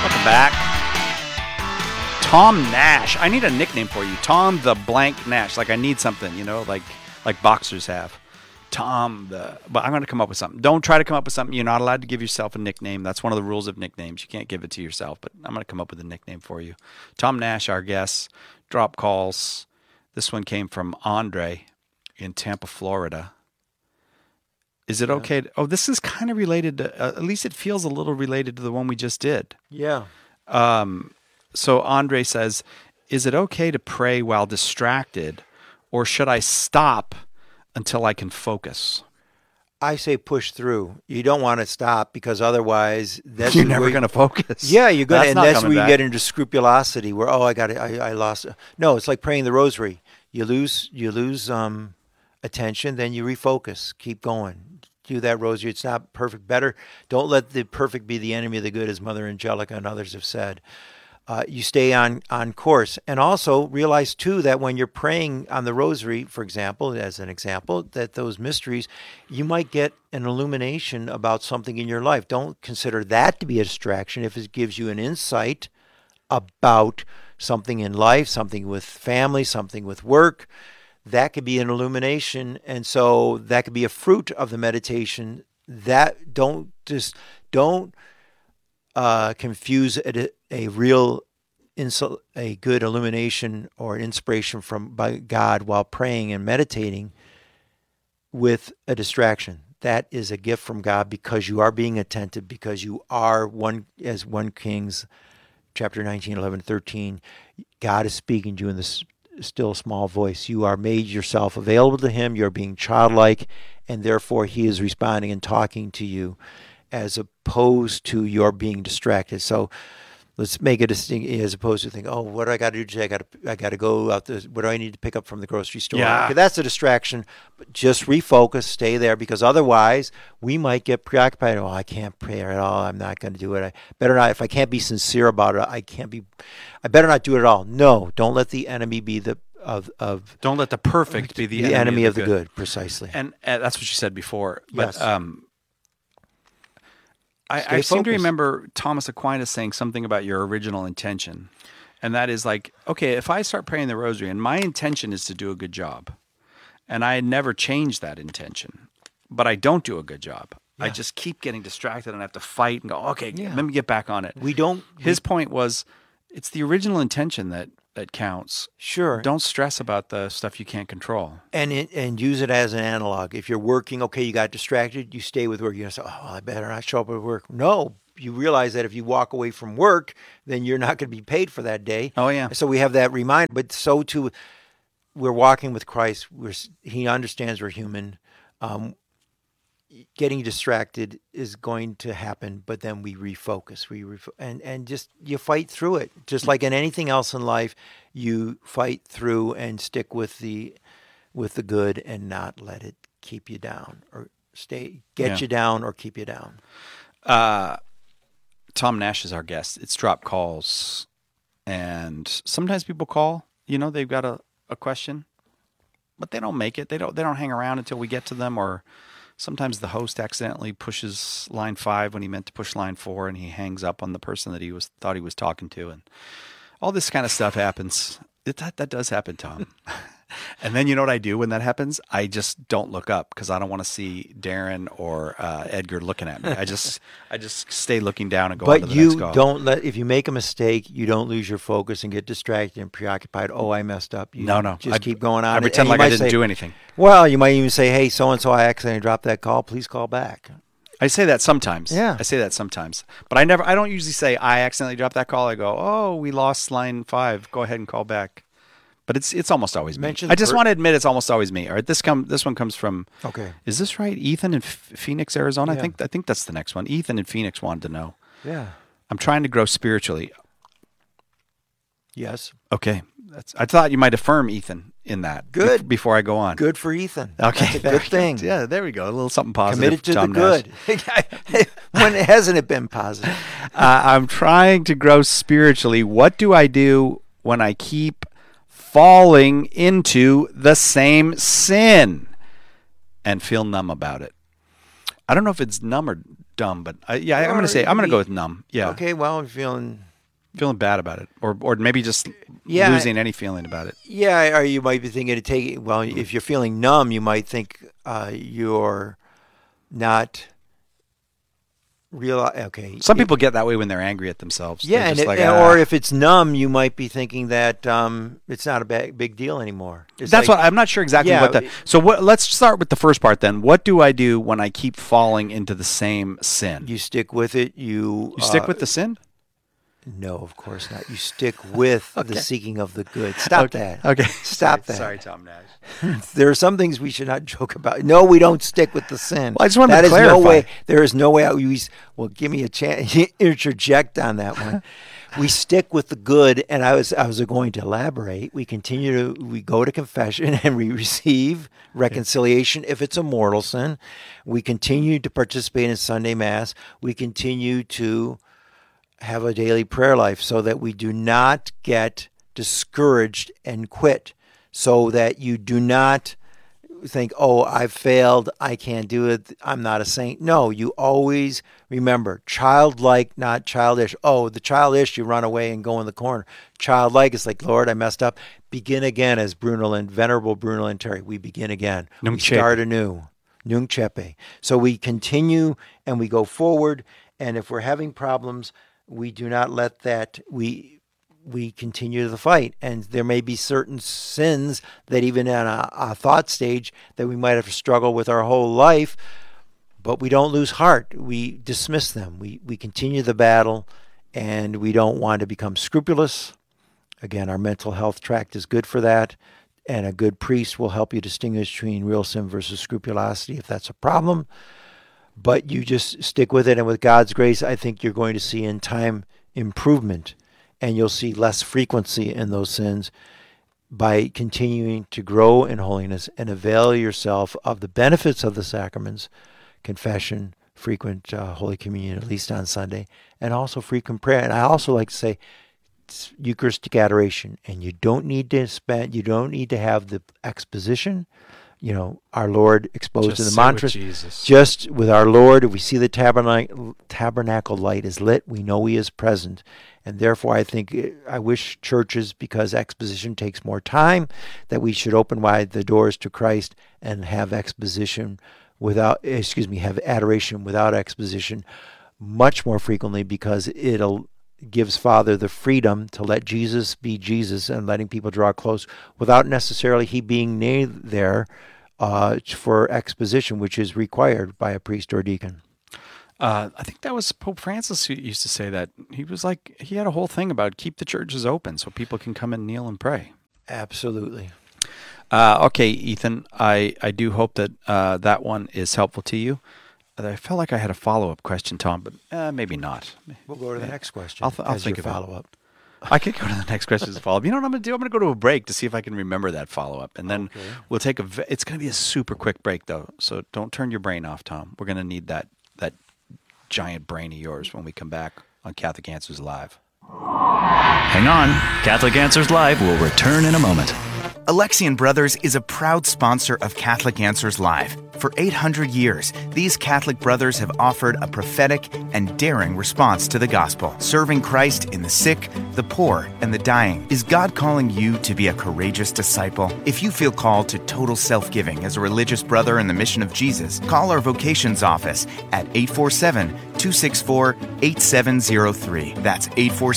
Welcome back. Tom Nash. I need a nickname for you. Tom the blank Nash. Like I need something, like boxers have. Tom the... But I'm going to come up with something. Don't try to come up with something. You're not allowed to give yourself a nickname. That's one of the rules of nicknames. You can't give it to yourself, but I'm going to come up with a nickname for you. Tom Nash, our guest. Drop calls. This one came from Andre in Tampa, Florida. Is it okay? This is kind of related to, at least it feels a little related to the one we just did. Yeah. So Andre says, is it okay to pray while distracted, or should I stop until I can focus? I say push through. You don't want to stop because otherwise you're never going to focus. Yeah, you're going to, and that's where you back. get into scrupulosity where, I lost. No, it's like praying the rosary. You lose attention, then you refocus. Keep going. Do that rosary. It's not perfect. Better, don't let the perfect be the enemy of the good, as Mother Angelica and others have said. You stay on course. And also realize, too, that when you're praying on the rosary, for example, as an example, that those mysteries, you might get an illumination about something in your life. Don't consider that to be a distraction if it gives you an insight about something in life, something with family, something with work. That could be an illumination, and so that could be a fruit of the meditation. That don't confuse a good illumination or an inspiration by God while praying and meditating with a distraction. That is a gift from God because you are being attentive, because you are as 1 Kings chapter 19, 11, 13. God is speaking to you in this still small voice. You are made yourself available to him. You're being childlike, and therefore he is responding and talking to you as opposed to your being distracted. So let's make a distinction as opposed to think, what do I got to do today? I got to go out there. What do I need to pick up from the grocery store? Yeah. Okay, that's a distraction. But just refocus, stay there, because otherwise we might get preoccupied. I can't pray at all. I'm not going to do it. I better not. If I can't be sincere about it, I better not do it at all. No, don't let the enemy be don't let the perfect be the enemy of the good. Precisely. And that's what you said before. But yes. I seem to remember Thomas Aquinas saying something about your original intention. And that is like, okay, if I start praying the rosary and my intention is to do a good job, and I never change that intention, but I don't do a good job. Yeah. I just keep getting distracted and I have to fight and go, okay, let me get back on it. His point was, it's the original intention that counts. Sure. Don't stress about the stuff you can't control. And use it as an analog. If you're working, okay, you got distracted, you stay with work. You don't say, I better not show up at work. No, you realize that if you walk away from work, then you're not going to be paid for that day. Oh, yeah. So we have that reminder. But so too, we're walking with Christ. He understands we're human. Getting distracted is going to happen, but then we refocus. And just you fight through it. Just like in anything else in life, you fight through and stick with the good and not let it keep you down or you down or keep you down. Tom Nash is our guest. It's Drop Calls, and sometimes people call. They've got a question, but they don't make it. They don't hang around until we get to them, or sometimes the host accidentally pushes line 5 when he meant to push line 4, and he hangs up on the person that thought he was talking to, and all this kind of stuff happens. That does happen, Tom. And then you know what I do when that happens? I just don't look up because I don't want to see Darren or Edgar looking at me. I just stay looking down and go on to the next call. But if you make a mistake, you don't lose your focus and get distracted and preoccupied. I messed up. No. Just keep going on. I pretend like I didn't do anything. Well, you might even say, hey, so-and-so, I accidentally dropped that call. Please call back. I say that sometimes. Yeah. I say that sometimes. But I don't usually say, I accidentally dropped that call. I go, we lost line 5. Go ahead and call back. But it's almost always me. I just want to admit it's almost always me. All right, this one comes from. Okay. Is this right? Ethan in Phoenix, Arizona. Yeah. I think that's the next one. Ethan in Phoenix wanted to know. Yeah. I'm trying to grow spiritually. Yes. Okay. I thought you might affirm Ethan in that. Good. Before I go on. Good for Ethan. Okay. That's a good thing. Yeah. There we go. A little something positive. Committed to the good. When hasn't it been positive? I'm trying to grow spiritually. What do I do when I keep falling into the same sin and feel numb about it? I don't know if it's numb or dumb, but I'm going to go with numb. Yeah. Okay, well, I'm feeling bad about it, or maybe just Yeah. losing any feeling about it. Yeah, or you might be thinking of taking. Well, if you're feeling numb, you might think you're not real. Okay. Some people get that way when they're angry at themselves. Yeah, They're and just like, or if it's numb, you might be thinking that it's not a big deal anymore. It's that's like, what I'm not sure exactly Yeah, what that. So let's start with the first part then. What do I do when I keep falling into the same sin? you stick with it. You stick with the sin? No, of course not. You stick with the seeking of the good. Stop that. Okay. Stop that. Sorry, Tom Nash. There are some things we should not joke about. No, we don't stick with the sin. Well, I just wanted That to is clarify. no way. There is no way. Well, give me a chance. Interject on that one. We stick with the good, and I was going to elaborate. We go to confession and we receive reconciliation if it's a mortal sin. We continue to participate in Sunday Mass. We continue to have a daily prayer life so that we do not get discouraged and quit, so that you do not think, oh, I've failed, I can't do it, I'm not a saint. No, you always remember, childlike, not childish. Oh, the childish, you run away and go in the corner. Childlike is like, Lord, I messed up. Begin again, as Venerable Bruno Lanteri. We begin again. We start anew. Nunc Cepe. So we continue and we go forward, and if we're having problems, we do not let that, we continue the fight. And there may be certain sins that even in a thought stage that we might have to struggle with our whole life, but we don't lose heart. We dismiss them. We continue the battle, and we don't want to become scrupulous. Again, our mental health tract is good for that, and a good priest will help you distinguish between real sin versus scrupulosity if that's a problem. But you just stick with it, and with God's grace, I think you're going to see in time improvement, and you'll see less frequency in those sins by continuing to grow in holiness and avail yourself of the benefits of the sacraments, confession, frequent Holy Communion, at least on Sunday, and also frequent prayer. And I also like to say Eucharistic adoration, and you don't need to have the exposition. You know, our Lord exposed in the mantras. Just with our Lord, if we see the tabernacle light is lit, we know He is present. And therefore, I wish churches, because exposition takes more time, that we should open wide the doors to Christ and have adoration without exposition much more frequently, because it'll gives Father the freedom to let Jesus be Jesus and letting people draw close without necessarily He being near there for exposition, which is required by a priest or deacon. I think that was Pope Francis who used to say that. He had a whole thing about keep the churches open so people can come and kneel and pray. Absolutely. Okay, Ethan, I do hope that that one is helpful to you. I felt like I had a follow-up question, Tom, but maybe not. We'll go to the next question. I'll think of follow-up. I could go to the next question as a follow-up. You know what I'm going to do? I'm going to go to a break to see if I can remember that follow-up. And then we'll take it's going to be a super quick break, though. So don't turn your brain off, Tom. We're going to need that giant brain of yours when we come back on Catholic Answers Live. Hang on. Catholic Answers Live will return in a moment. Alexian Brothers is a proud sponsor of Catholic Answers Live. For 800 years, these Catholic brothers have offered a prophetic and daring response to the gospel, serving Christ in the sick, the poor, and the dying. Is God calling you to be a courageous disciple? If you feel called to total self-giving as a religious brother in the mission of Jesus, call our vocations office at 847-264-8703. That's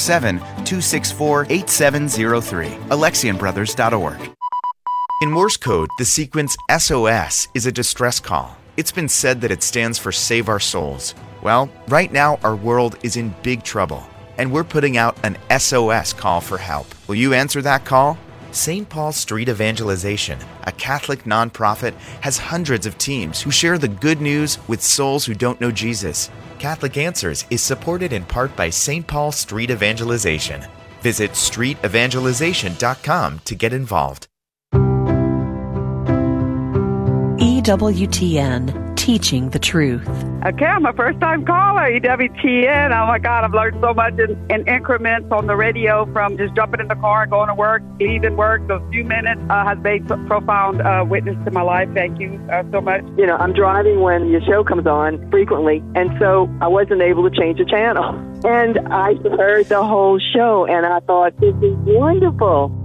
847-264-8703. AlexianBrothers.org. In Morse code, the sequence SOS is a distress call. It's been said that it stands for Save Our Souls. Well, right now our world is in big trouble, and we're putting out an SOS call for help. Will you answer that call? St. Paul Street Evangelization, a Catholic nonprofit, has hundreds of teams who share the good news with souls who don't know Jesus. Catholic Answers is supported in part by St. Paul Street Evangelization. Visit streetevangelization.com to get involved. EWTN teaching the truth. Okay, I'm a first-time caller, EWTN. Oh, my God, I've learned so much in increments on the radio from just jumping in the car, going to work, leaving work. Those few minutes has made profound witness to my life. Thank you so much. You know, I'm driving when your show comes on frequently, and so I wasn't able to change the channel. And I heard the whole show, and I thought, this is wonderful.